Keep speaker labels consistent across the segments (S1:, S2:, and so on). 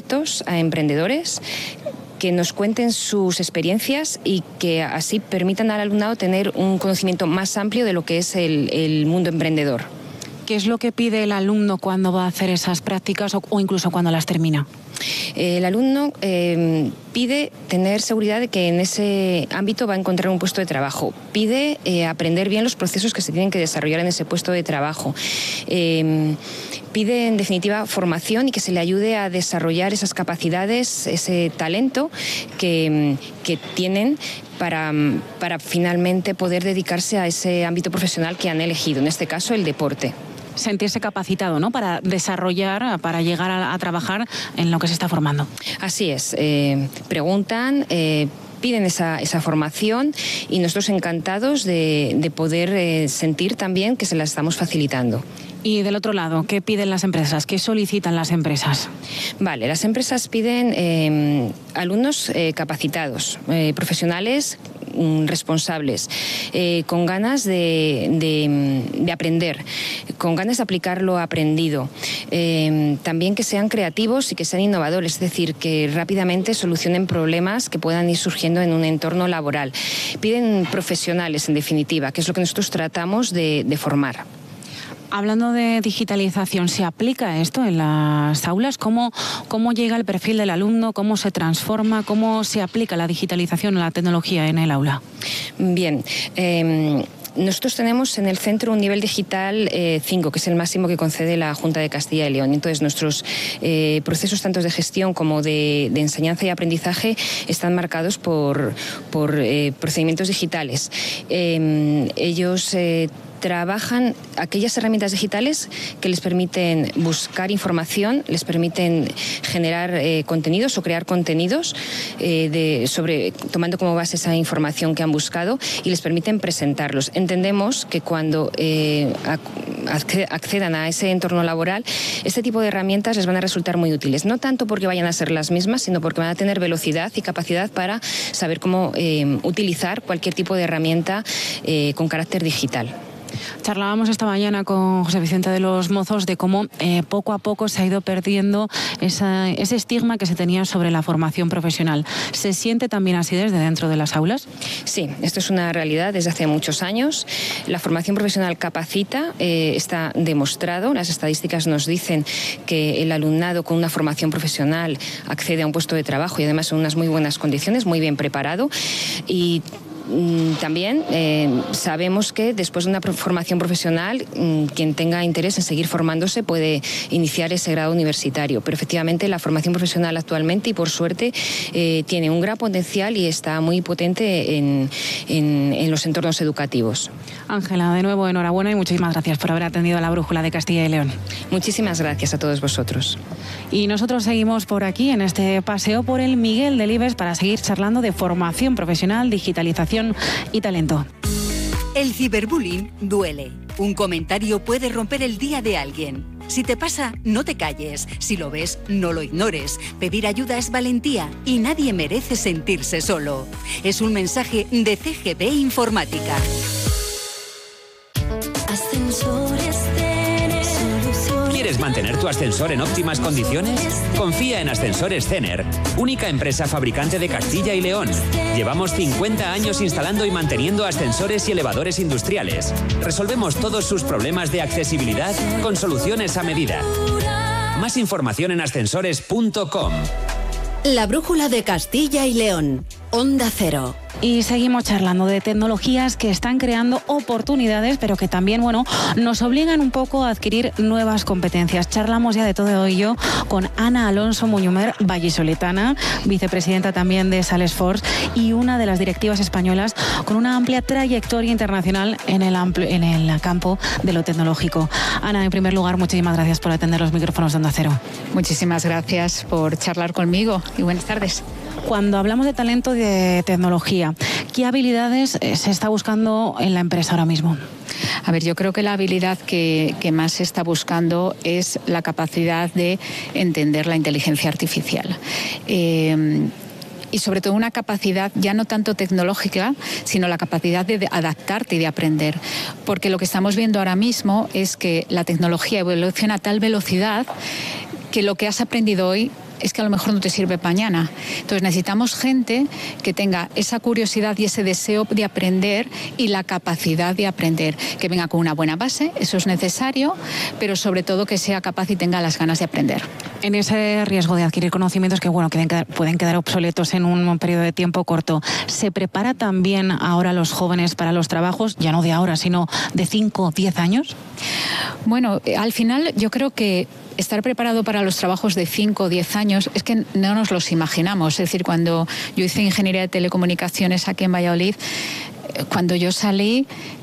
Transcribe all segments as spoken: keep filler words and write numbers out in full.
S1: retos a emprendedores que nos cuenten sus experiencias y que así permitan al alumnado tener un conocimiento más amplio de lo que es el, el mundo emprendedor.
S2: ¿Qué es lo que pide el alumno cuando va a hacer esas prácticas o, o incluso cuando las termina?
S1: El alumno eh, pide tener seguridad de que en ese ámbito va a encontrar un puesto de trabajo. Pide eh, aprender bien los procesos que se tienen que desarrollar en ese puesto de trabajo. Eh, pide, en definitiva, formación y que se le ayude a desarrollar esas capacidades, ese talento que, que tienen para, para finalmente poder dedicarse a ese ámbito profesional que han elegido, en este caso el deporte.
S2: Sentirse capacitado, ¿no?, para desarrollar, para llegar a, a trabajar en lo que se está formando.
S1: Así es. Eh, preguntan, eh, piden esa, esa formación y nosotros encantados de, de poder eh, sentir también que se la estamos facilitando.
S2: Y del otro lado, ¿qué piden las empresas? ¿Qué solicitan las empresas?
S1: Vale, las empresas piden eh, alumnos eh, capacitados, eh, profesionales responsables, eh, con ganas de, de, de aprender, con ganas de aplicar lo aprendido. Eh, también que sean creativos y que sean innovadores, es decir, que rápidamente solucionen problemas que puedan ir surgiendo en un entorno laboral. Piden profesionales, en definitiva, que es lo que nosotros tratamos de, de formar.
S2: Hablando de digitalización, ¿se aplica esto en las aulas? ¿Cómo, cómo llega el perfil del alumno? ¿Cómo se transforma? ¿Cómo se aplica la digitalización, la tecnología en el aula?
S1: Bien. Eh... Nosotros tenemos en el centro un nivel digital eh, cinco, que es el máximo que concede la Junta de Castilla y León. Entonces, nuestros eh, procesos tanto de gestión como de, de enseñanza y aprendizaje están marcados por, por eh, procedimientos digitales. Eh, ellos eh, trabajan aquellas herramientas digitales que les permiten buscar información, les permiten generar eh, contenidos o crear contenidos eh, de, sobre, tomando como base esa información que han buscado y les permiten presentarlos. Entendemos que cuando eh, accedan a ese entorno laboral, este tipo de herramientas les van a resultar muy útiles. No tanto porque vayan a ser las mismas, sino porque van a tener velocidad y capacidad para saber cómo eh, utilizar cualquier tipo de herramienta eh, con carácter digital.
S2: Charlábamos esta mañana con José Vicente de los Mozos de cómo eh, poco a poco se ha ido perdiendo esa, ese estigma que se tenía sobre la formación profesional. ¿Se siente también así desde dentro de las aulas?
S1: Sí, esto es una realidad desde hace muchos años. La formación profesional capacita, eh, está demostrado. Las estadísticas nos dicen que el alumnado con una formación profesional accede a un puesto de trabajo y además en unas muy buenas condiciones, muy bien preparado. Y también eh, sabemos que después de una formación profesional, quien tenga interés en seguir formándose puede iniciar ese grado universitario. Pero efectivamente la formación profesional actualmente, y por suerte, eh, tiene un gran potencial y está muy potente en, en, en los entornos educativos.
S2: Ángela, de nuevo enhorabuena y muchísimas gracias por haber atendido a la Brújula de Castilla y León.
S1: Muchísimas gracias a todos vosotros.
S2: Y nosotros seguimos por aquí en este paseo por el Miguel Delibes para seguir charlando de formación profesional, digitalización y talento.
S3: El ciberbullying duele. Un comentario puede romper el día de alguien. Si te pasa, no te calles. Si lo ves, no lo ignores. Pedir ayuda es valentía y nadie merece sentirse solo. Es un mensaje de C G P Informática.
S4: Ascensores.
S5: ¿Quieres mantener tu ascensor en óptimas condiciones? Confía en Ascensores Cener, única empresa fabricante de Castilla y León. Llevamos cincuenta años instalando y manteniendo ascensores y elevadores industriales. Resolvemos todos sus problemas de accesibilidad con soluciones a medida. Más información en ascensores punto com.
S3: La Brújula de Castilla y León. Onda Cero.
S2: Y seguimos charlando de tecnologías que están creando oportunidades, pero que también, bueno, nos obligan un poco a adquirir nuevas competencias. Charlamos ya de todo ello con Ana Alonso Muñumer, vallisoletana, vicepresidenta también de Salesforce y una de las directivas españolas con una amplia trayectoria internacional en el, ampli- en el campo de lo tecnológico. Ana, en primer lugar, muchísimas gracias por atender los micrófonos de Onda Cero.
S6: Muchísimas gracias por charlar conmigo y buenas tardes.
S2: Cuando hablamos de talento y de tecnología, ¿qué habilidades se está buscando en la empresa ahora mismo?
S6: A ver, yo creo que la habilidad que, que más se está buscando es la capacidad de entender la inteligencia artificial. Eh, y sobre todo una capacidad ya no tanto tecnológica, sino la capacidad de adaptarte y de aprender. Porque lo que estamos viendo ahora mismo es que la tecnología evoluciona a tal velocidad que lo que has aprendido hoy es que a lo mejor no te sirve mañana. Entonces necesitamos gente que tenga esa curiosidad y ese deseo de aprender y la capacidad de aprender, que venga con una buena base, eso es necesario, pero sobre todo que sea capaz y tenga las ganas de aprender.
S2: En ese riesgo de adquirir conocimientos que bueno, pueden quedar, pueden quedar obsoletos en un periodo de tiempo corto, ¿se prepara también ahora los jóvenes para los trabajos, ya no de ahora, sino de cinco o diez años?
S6: Bueno, al final yo creo que estar preparado para los trabajos de cinco o diez años es que no nos los imaginamos. Es decir, cuando yo hice ingeniería de telecomunicaciones aquí en Valladolid, cuando yo salí,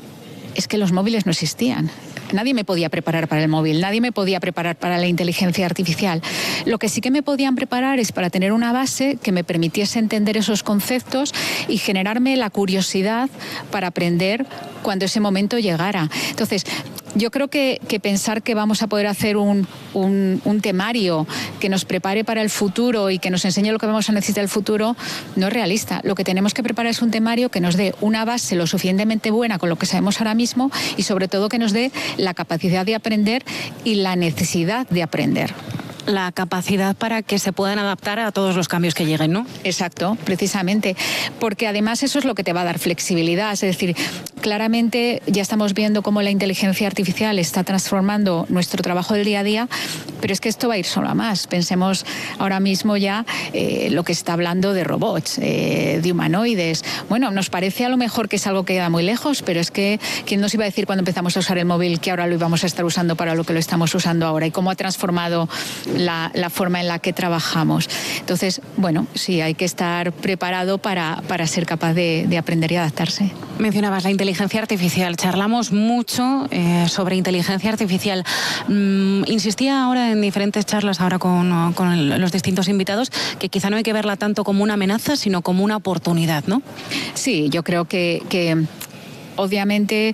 S6: es que los móviles no existían. Nadie me podía preparar para el móvil, nadie me podía preparar para la inteligencia artificial. Lo que sí que me podían preparar es para tener una base que me permitiese entender esos conceptos y generarme la curiosidad para aprender cuando ese momento llegara. Entonces, yo creo que, que pensar que vamos a poder hacer un, un, un temario que nos prepare para el futuro y que nos enseñe lo que vamos a necesitar en el futuro no es realista. Lo que tenemos que preparar es un temario que nos dé una base lo suficientemente buena con lo que sabemos ahora mismo y sobre todo que nos dé la capacidad de aprender y la necesidad de aprender.
S2: La capacidad para que se puedan adaptar a todos los cambios que lleguen, ¿no?
S6: Exacto, precisamente, porque además eso es lo que te va a dar flexibilidad, es decir, claramente ya estamos viendo cómo la inteligencia artificial está transformando nuestro trabajo del día a día, pero es que esto va a ir solo a más. Pensemos ahora mismo ya eh, lo que está hablando de robots, eh, de humanoides. Bueno, nos parece a lo mejor que es algo que queda muy lejos, pero es que ¿quién nos iba a decir cuando empezamos a usar el móvil que ahora lo íbamos a estar usando para lo que lo estamos usando ahora y cómo ha transformado La, la forma en la que trabajamos? Entonces, bueno, sí, hay que estar preparado para, para ser capaz de, de aprender y adaptarse.
S2: Mencionabas la inteligencia artificial. Charlamos mucho eh, sobre inteligencia artificial. Mm, insistía ahora en diferentes charlas, ahora con, con los distintos invitados, que quizá no hay que verla tanto como una amenaza, sino como una oportunidad, ¿no?
S6: Sí, yo creo que, que obviamente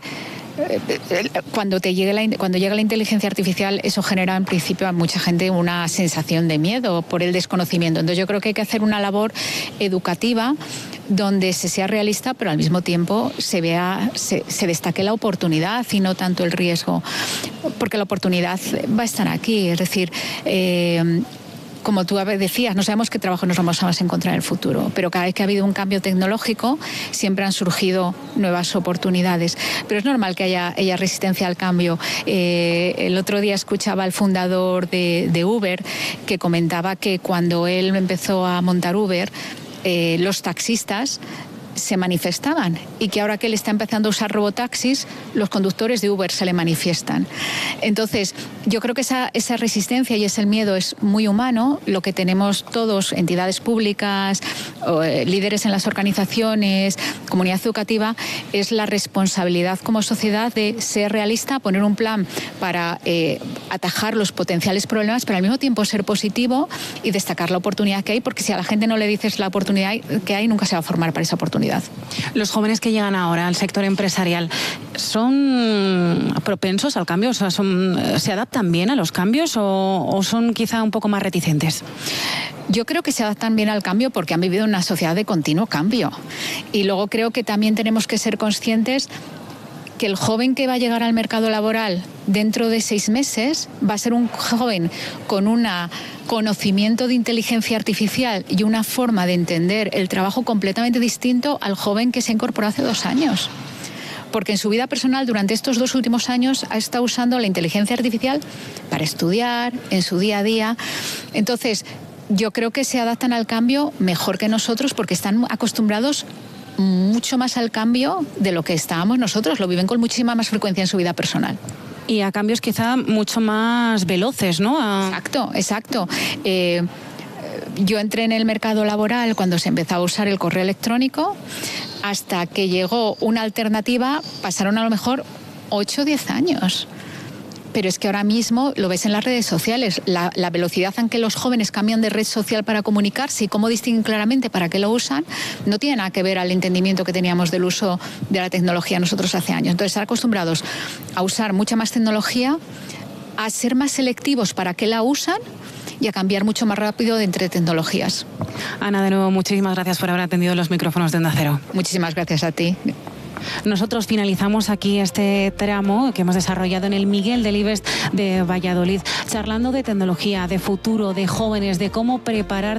S6: Cuando, te llegue la, cuando llega la inteligencia artificial, eso genera en principio a mucha gente una sensación de miedo por el desconocimiento. Entonces yo creo que hay que hacer una labor educativa donde se sea realista, pero al mismo tiempo se vea, se, se destaque la oportunidad y no tanto el riesgo, porque la oportunidad va a estar aquí. Es decir, eh, como tú decías, no sabemos qué trabajo nos vamos a encontrar en el futuro, pero cada vez que ha habido un cambio tecnológico siempre han surgido nuevas oportunidades. Pero es normal que haya, haya resistencia al cambio. Eh, el otro día escuchaba al fundador de, de Uber que comentaba que cuando él empezó a montar Uber, eh, los taxistas se manifestaban y que ahora que él está empezando a usar robotaxis, los conductores de Uber se le manifiestan. Entonces, yo creo que esa, esa resistencia y ese miedo es muy humano. Lo que tenemos todos, entidades públicas, eh, líderes en las organizaciones, comunidad educativa, es la responsabilidad como sociedad de ser realista, poner un plan para eh, atajar los potenciales problemas, pero al mismo tiempo ser positivo y destacar la oportunidad que hay, porque si a la gente no le dices la oportunidad que hay, nunca se va a formar para esa oportunidad.
S2: Los jóvenes que llegan ahora al sector empresarial, ¿son propensos al cambio? O sea, son, ¿se adaptan bien a los cambios o, o son quizá un poco más reticentes?
S6: Yo creo que se adaptan bien al cambio porque han vivido en una sociedad de continuo cambio. Y luego creo que también tenemos que ser conscientes que el joven que va a llegar al mercado laboral dentro de seis meses va a ser un joven con un conocimiento de inteligencia artificial y una forma de entender el trabajo completamente distinto al joven que se incorporó hace dos años. Porque en su vida personal, durante estos dos últimos años, ha estado usando la inteligencia artificial para estudiar, en su día a día. Entonces, yo creo que se adaptan al cambio mejor que nosotros porque están acostumbrados mucho más al cambio de lo que estábamos nosotros, lo viven con muchísima más frecuencia en su vida personal.
S2: Y a cambios quizá mucho más veloces, ¿no? A...
S6: Exacto, exacto. Eh, yo entré en el mercado laboral cuando se empezó a usar el correo electrónico, hasta que llegó una alternativa, pasaron a lo mejor ocho o diez años. Pero es que ahora mismo lo ves en las redes sociales, la, la velocidad en que los jóvenes cambian de red social para comunicarse y cómo distinguen claramente para qué lo usan, no tiene nada que ver al entendimiento que teníamos del uso de la tecnología nosotros hace años. Entonces, estar acostumbrados a usar mucha más tecnología, a ser más selectivos para qué la usan y a cambiar mucho más rápido de entre tecnologías.
S2: Ana, de nuevo, muchísimas gracias por haber atendido los micrófonos de Onda Cero.
S6: Muchísimas gracias a ti.
S2: Nosotros finalizamos aquí este tramo que hemos desarrollado en el Miguel Delibes de Valladolid, charlando de tecnología, de futuro, de jóvenes, de cómo preparar